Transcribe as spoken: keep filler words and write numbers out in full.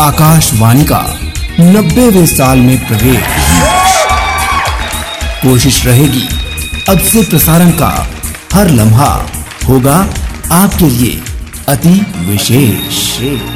आकाशवाणी का नब्बेवें साल में प्रवेश। कोशिश रहेगी अब से प्रसारण का हर लम्हा होगा आपके लिए अति विशेष।